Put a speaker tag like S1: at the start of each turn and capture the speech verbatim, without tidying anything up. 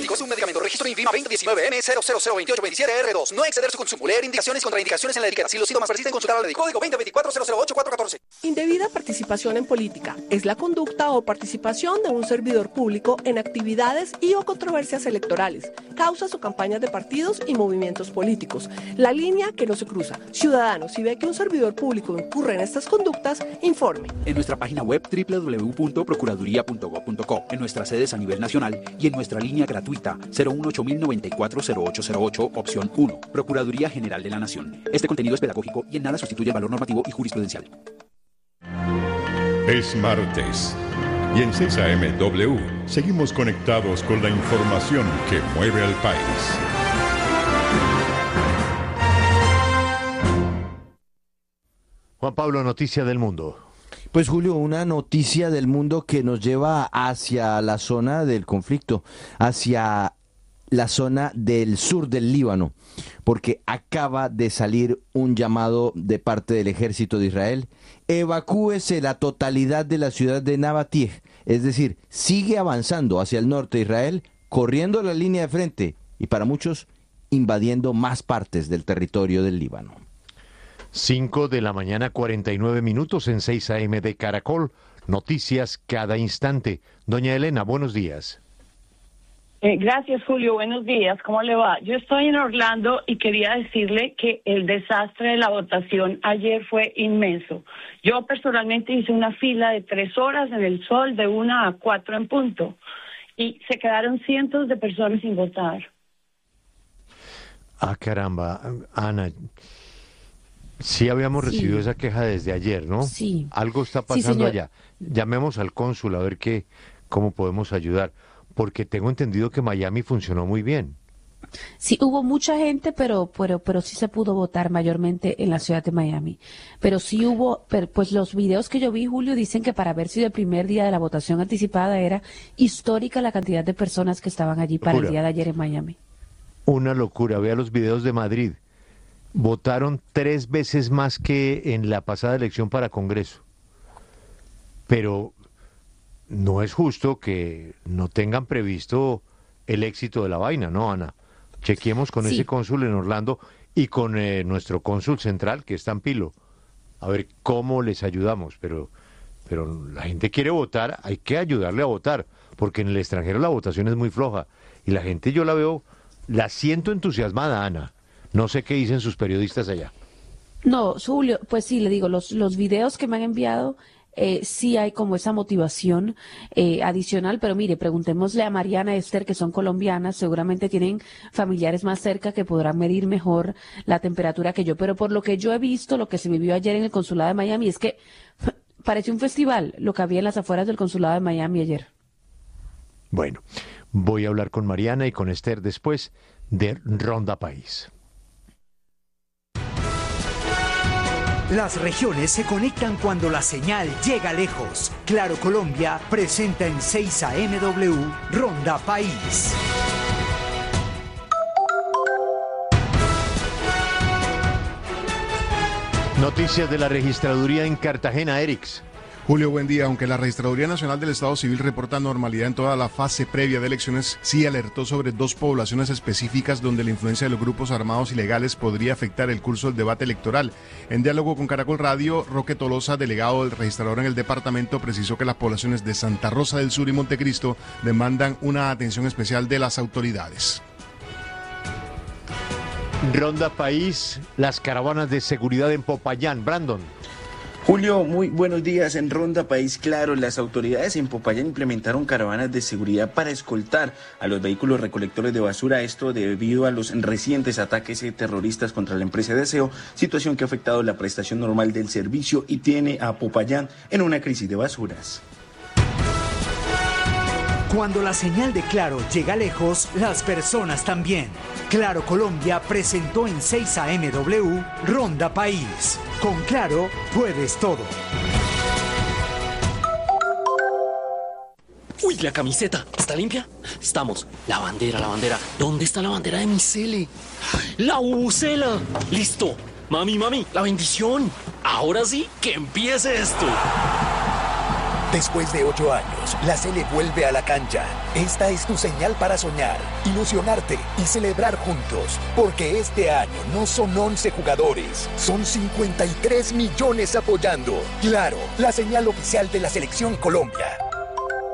S1: efectos de un medicamento. Registro INVIMA veinte diecinueve M cero cero cero veintiocho veintisiete R dos. No exceder su consumo. Leer indicaciones y contraindicaciones en la etiqueta. Si los síntomas persisten, consultar al médico. Código veinte veinticuatro cero cero ocho cuatro catorce.
S2: Indebida participación en política es la conducta o participación de un servidor público en actividades y o controversias electorales, causas o campañas de partidos y movimientos políticos. La línea que no se cruza. Ciudadano, si ve que un servidor público incurre en estas conductas, informe.
S3: En nuestra página web doble u doble u doble u punto procuraduría punto gob punto co, en nuestras sedes a nivel nacional y en nuestra línea gratuita cero uno ocho mil noventa y cuatro cero ocho cero ocho, opción uno. Procuraduría General de la Nación. Este contenido es pedagógico y en nada sustituye el valor normativo y jurisprudencial.
S4: Es martes y en seis A M W seguimos conectados con la información que mueve al país.
S5: Juan Pablo, noticia del mundo.
S6: Pues Julio, una noticia del mundo que nos lleva hacia la zona del conflicto, hacia la zona del sur del Líbano, porque acaba de salir un llamado de parte del ejército de Israel: evacúese la totalidad de la ciudad de Nabatij, es decir, sigue avanzando hacia el norte de Israel, corriendo la línea de frente y para muchos invadiendo más partes del territorio del Líbano.
S5: cinco de la mañana, cuarenta y nueve minutos en seis A M de Caracol. Noticias cada instante. Doña Elena, buenos días.
S7: Eh, gracias, Julio. Buenos días. ¿Cómo le va? Yo estoy en Orlando y quería decirle que el desastre de la votación ayer fue inmenso. Yo personalmente hice una fila de tres horas en el sol de una a cuatro en punto y se quedaron cientos de personas sin votar.
S5: Ah, caramba. Ana, sí habíamos
S8: Sí.
S5: recibido esa queja desde ayer, ¿no?
S8: Sí.
S5: Algo está
S8: Sí,
S5: pasando
S8: señor.
S5: allá. Llamemos al cónsul a ver qué, cómo podemos ayudar, porque tengo entendido que Miami funcionó muy bien.
S8: Sí, hubo mucha gente, pero, pero, pero sí se pudo votar mayormente en la ciudad de Miami. Pero sí hubo, pero, pues los videos que yo vi, Julio, dicen que para haber sido el primer día de la votación anticipada era histórica la cantidad de personas que estaban allí para
S5: Locura.
S8: el día de ayer en Miami.
S5: Una locura. Vea los videos de Madrid. Votaron tres veces más que en la pasada elección para Congreso. Pero no es justo que no tengan previsto el éxito de la vaina, ¿no, Ana? Chequemos con
S8: Sí.
S5: ese cónsul en Orlando y con eh, nuestro cónsul central, que está en Pilo. A ver cómo les ayudamos. Pero, pero la gente quiere votar, hay que ayudarle a votar, porque en el extranjero la votación es muy floja. Y la gente, yo la veo, la siento entusiasmada, Ana. No sé qué dicen sus periodistas allá.
S8: No, Julio, pues sí, le digo, los, los videos que me han enviado, eh, sí hay como esa motivación eh, adicional, pero mire, preguntémosle a Mariana y Esther, que son colombianas, seguramente tienen familiares más cerca que podrán medir mejor la temperatura que yo, pero por lo que yo he visto, lo que se vivió ayer en el consulado de Miami es que parece un festival lo que había en las afueras del consulado de Miami ayer.
S5: Bueno, voy a hablar con Mariana y con Esther después de Ronda País.
S9: Las regiones se conectan cuando la señal llega lejos. Claro Colombia presenta en seis A M W Ronda País.
S5: Noticias de la registraduría en Cartagena, Erix.
S10: Julio, buen día. Aunque la Registraduría Nacional del Estado Civil reporta normalidad en toda la fase previa de elecciones, sí alertó sobre dos poblaciones específicas donde la influencia de los grupos armados ilegales podría afectar el curso del debate electoral. En diálogo con Caracol Radio, Roque Tolosa, delegado del registrador en el departamento, precisó que las poblaciones de Santa Rosa del Sur y Montecristo demandan una atención especial de las autoridades.
S5: Ronda País, las caravanas de seguridad en Popayán. Brandon.
S11: Julio, muy buenos días. En Ronda País Claro, las autoridades en Popayán implementaron caravanas de seguridad para escoltar a los vehículos recolectores de basura, esto debido a los recientes ataques terroristas contra la empresa de aseo, situación que ha afectado la prestación normal del servicio y tiene a Popayán en una crisis de basuras.
S9: Cuando la señal de Claro llega lejos, las personas también. Claro Colombia presentó en seis A M W Ronda País. Con Claro puedes todo.
S12: Uy, la camiseta, ¿está limpia? Estamos. La bandera, la bandera. ¿Dónde está la bandera de mi cele? La bubucela. Listo. Mami, mami, la bendición. Ahora sí, que empiece esto.
S13: Después de ocho años, la Sele vuelve a la cancha. Esta es tu señal para soñar, ilusionarte y celebrar juntos. Porque este año no son once jugadores, son cincuenta y tres millones apoyando. Claro, la señal oficial de la Selección Colombia.